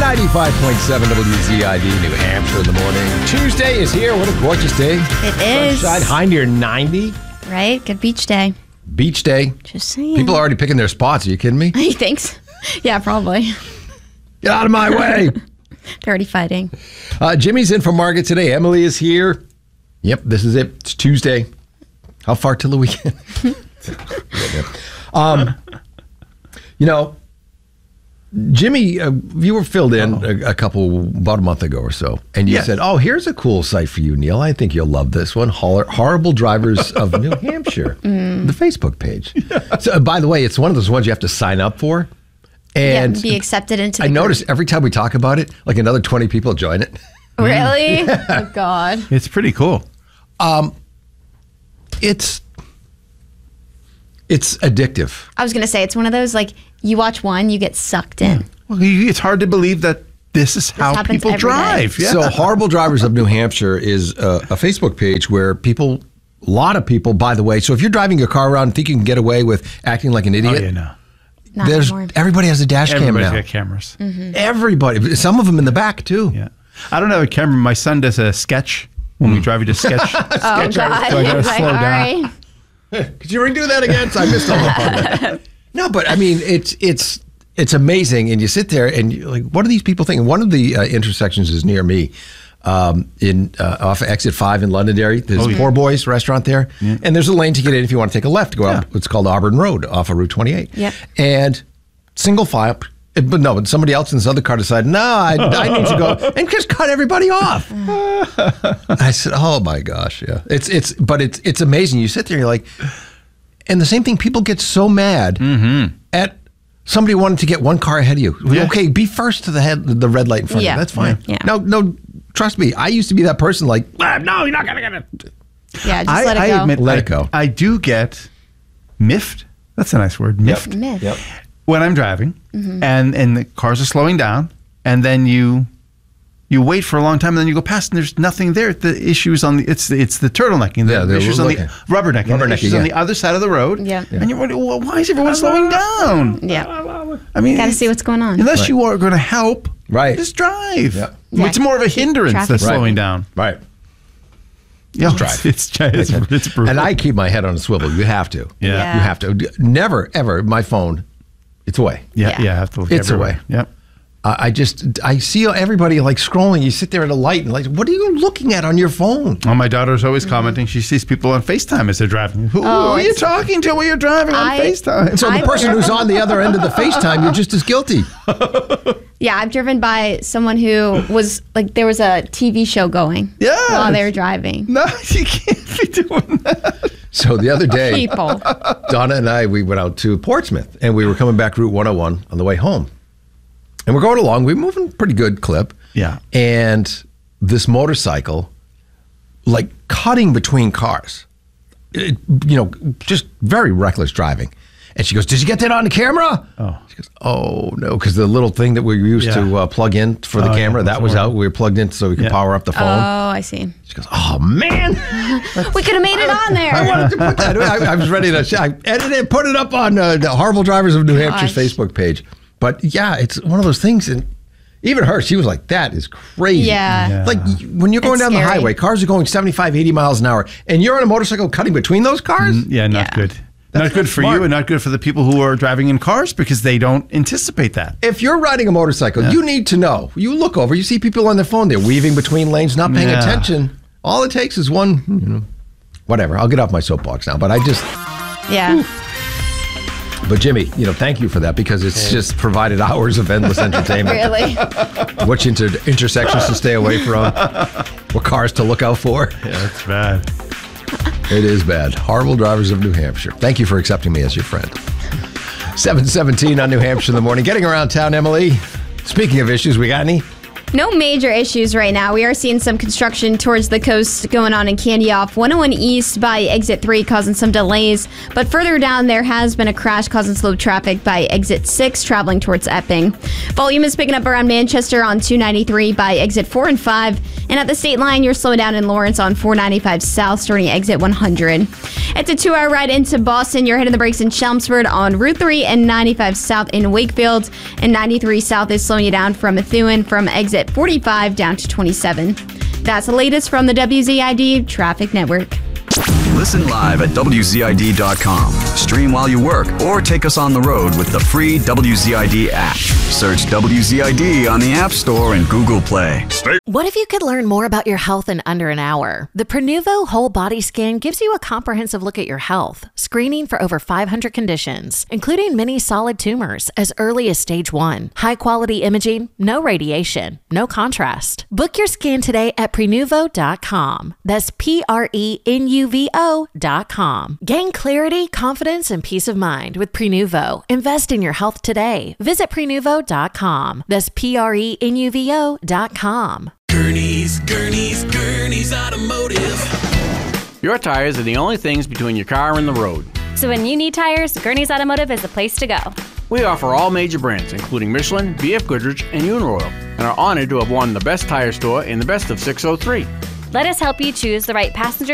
95.7 WZID, New Hampshire in the morning. Tuesday is here. What a gorgeous day. It is. Sunshine, high near 90. Right? Good beach day. Beach day. Just saying. People are already picking their spots. Are you kidding me? He thinks. Yeah, probably. Get out of my way. They're already fighting. Jimmy's in for Margaret today. Emily is here. Yep, this is it. It's Tuesday. How far till the weekend? You know, Jimmy, you were filled in about a month ago or so, and you said, "Oh, here's a cool site for you, Neil. I think you'll love this one. Horrible Drivers of New Hampshire, the Facebook page." Yeah. So, by the way, it's one of those ones you have to sign up for, and be accepted into. I notice every time we talk about it, like another 20 people join it. Really? Yeah. Oh God! It's pretty cool. It's addictive. I was gonna say it's one of those like you watch one, you get sucked in. Well, it's hard to believe that this is how people drive. Yeah. So Horrible Drivers of New Hampshire is a Facebook page where a lot of people, by the way, so if you're driving your car around and think you can get away with acting like an idiot, Oh, yeah, no. Not anymore. Everybody has a dash cam Everybody's now. got cameras. Mm-hmm. Everybody, some of them in the back too. Yeah. I don't have a camera. My son does a sketch when we drive. He does sketch. Oh God! So I gotta He's like, slow all down. right. Could you redo that again? So I missed all the part of it. No, but I mean, it's amazing, and you sit there and you're like, what are these people thinking? One of the intersections is near me, off of Exit 5 in Londonderry. There's Poor Boys restaurant there, and there's a lane to get in if you want to take a left to go out. It's called Auburn Road off of Route 28. Yep. And single file. But no, somebody else in this other car decided, no, I need to go and just cut everybody off. I said, oh my gosh, yeah. It's amazing. You sit there, you're like, and the same thing, people get so mad at somebody wanting to get one car ahead of you. Yeah. Okay, be first to the red light in front of you. That's fine. Yeah. No, trust me. I used to be that person like, no, you're not going to get it. Yeah, just let it go. I admit, let it go. I do get miffed. That's a nice word. Miffed. Myth. Yep. When I'm driving and the cars are slowing down, and then you wait for a long time, and then you go past, and there's nothing there. The issue's on it's the turtlenecking. The issues on the rubbernecking. The issues on the other side of the road. Yeah. And you're wondering, well, why is everyone slowing down? Yeah. I mean, Gotta see what's going on. Unless you are going to help, just drive. Yeah. It's more of a hindrance than Traffic. slowing down. Right. Yeah, drive. It's brutal. And I keep my head on a swivel. You have to. Yeah. You have to. Never, ever, my phone, it's away. Yeah, Yeah. I have to look It's everywhere. away. Yep. I see everybody like scrolling. You sit there at a light and like, what are you looking at on your phone? Well, my daughter's always commenting. She sees people on FaceTime as they're driving. Who are you talking to when you're driving on FaceTime? So the person who's on the other end of the FaceTime, you're just as guilty. Yeah, I've driven by someone who was like, there was a TV show going while they were driving. No, you can't be doing that. So the other day, People. Donna and we went out to Portsmouth, and we were coming back Route 101 on the way home. And we're going along. We're moving pretty good clip. Yeah. And this motorcycle, like cutting between cars, just very reckless driving. And she goes, "Did you get that on the camera?" Oh. She goes, "Oh, no," because the little thing that we used to plug in for the camera, that was out. We were plugged in so we could power up the phone. Oh, I see. She goes, "Oh, man." We could have made it on there. I wanted to put that. I was ready to. I edited it, put it up on the Horrible Drivers of New Hampshire's Facebook page. But yeah, it's one of those things. And even her, she was like, "That is crazy." Yeah. Like when you're going It's down scary. the highway, cars are going 75, 80 miles an hour, and you're on a motorcycle cutting between those cars? Yeah, not good. That's not good not for smart. you and not good for the people who are driving in cars because they don't anticipate that. If you're riding a motorcycle, you need to know. You look over, you see people on their phone, they're weaving between lanes, not paying attention. All it takes is one, whatever. I'll get off my soapbox now, but I just... Yeah. But Jimmy, thank you for that because it's just provided hours of endless entertainment. Really? Which intersections to stay away from, what cars to look out for. Yeah, that's bad. It is bad. Horrible Drivers of New Hampshire. Thank you for accepting me as your friend. 7:17 on New Hampshire in the morning. Getting around town, Emily. Speaking of issues, we got any? No major issues right now. We are seeing some construction towards the coast going on in Candy off 101 East by Exit 3 causing some delays. But further down, there has been a crash causing slow traffic by Exit 6 traveling towards Epping. Volume is picking up around Manchester on 293 by Exit 4 and 5. And at the state line, you're slowing down in Lawrence on 495 South starting Exit 100. It's a 2-hour ride into Boston. You're hitting the brakes in Chelmsford on Route 3 and 95 South in Wakefield. And 93 South is slowing you down from Methuen from Exit 45 down to 27. That's the latest from the WZID Traffic Network. Listen live at WZID.com. Stream while you work or take us on the road with the free WZID app. Search WZID on the App Store and Google Play. What if you could learn more about your health in under an hour? The Prenuvo Whole Body Scan gives you a comprehensive look at your health, screening for over 500 conditions, including many solid tumors as early as stage 1. High-quality imaging, no radiation, no contrast. Book your scan today at Prenuvo.com. That's Prenuvo.com. Gain clarity, confidence, and peace of mind with Prenuvo. Invest in your health today. Visit Prenuvo.com. That's Prenuvo.com. Gurney's Automotive. Your tires are the only things between your car and the road. So when you need tires, Gurney's Automotive is the place to go. We offer all major brands, including Michelin, BF Goodrich, and Uniroyal, and are honored to have won the Best Tire Store in the Best of 603. Let us help you choose the right passenger